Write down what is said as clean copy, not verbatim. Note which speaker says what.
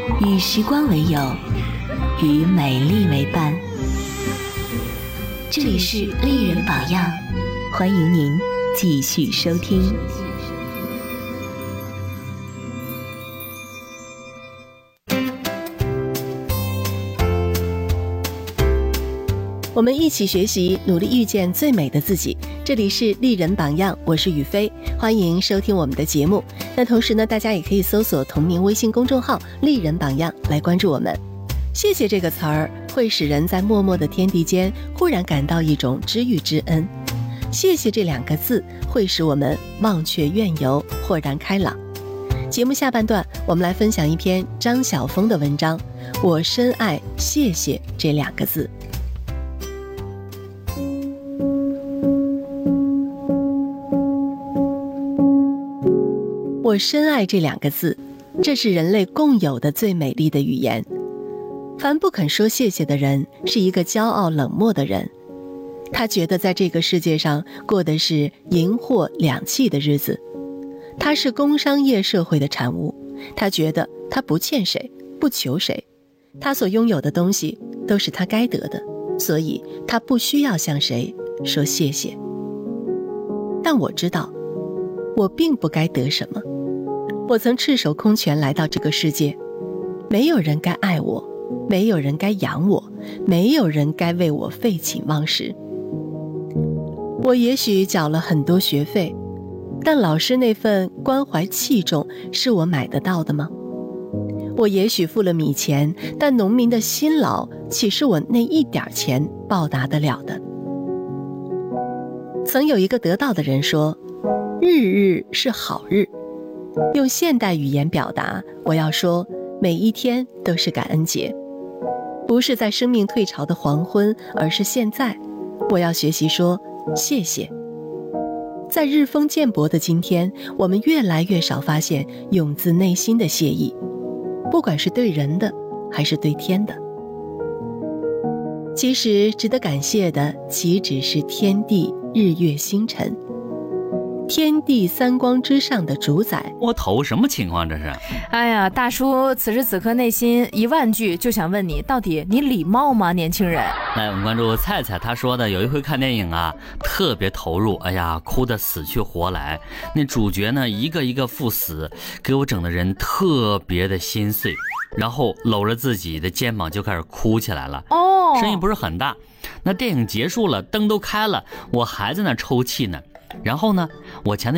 Speaker 1: 与时光为友，与美丽为伴。这里是丽人榜样，欢迎您继续收听。我们一起学习，努力遇见最美的自己。这里是丽人榜样，我是雨飞，欢迎收听我们的节目。那同时呢，大家也可以搜索同名微信公众号丽人榜样来关注我们。谢谢这个词儿会使人在默默的天地间忽然感到一种知遇之恩。谢谢这两个字会使我们忘却怨尤，豁然开朗。节目下半段我们来分享一篇张晓峰的文章，我深爱谢谢这两个字。我深爱这两个字，这是人类共有的最美丽的语言。凡不肯说谢谢的人，是一个骄傲冷漠的人。他觉得在这个世界上过的是银货两讫的日子，他是工商业社会的产物。他觉得他不欠谁，不求谁，他所拥有的东西都是他该得的，所以他不需要向谁说谢谢。但我知道，我并不该得什么。我曾赤手空拳来到这个世界，没有人该爱我，没有人该养我，没有人该为我废寝忘食。我也许缴了很多学费，但老师那份关怀器重是我买得到的吗？我也许付了米钱，但农民的辛劳岂是我那一点钱报答得了的？曾有一个得道的人说，日日是好日。用现代语言表达，我要说每一天都是感恩节，不是在生命退潮的黄昏，而是现在。我要学习说谢谢。在日风渐薄的今天，我们越来越少发现涌自内心的谢意，不管是对人的还是对天的。其实值得感谢的岂止是天地日月星辰，天地三光之上的主宰。
Speaker 2: 我头什么情况这是？
Speaker 3: 哎呀，大叔此时此刻内心10000句就想问你，到底你礼貌吗，年轻人？
Speaker 2: 来，我们关注菜菜，他说的有一回看电影啊，特别投入，哎呀，哭得死去活来。那主角呢，一个一个赴死，给我整的人特别的心碎，然后搂着自己的肩膀就开始哭起来了。声音不是很大。那电影结束了，灯都开了，我还在那抽泣呢。然后呢，我前